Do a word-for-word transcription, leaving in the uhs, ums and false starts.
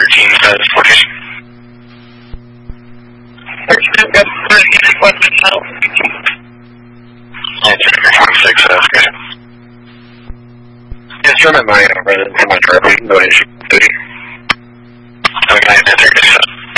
thirteen says location. thirteen, I've got thirteen, one now. And three six says location. Yes, you're on my uh, resident, my driver, no issue. thirty. Okay, answer,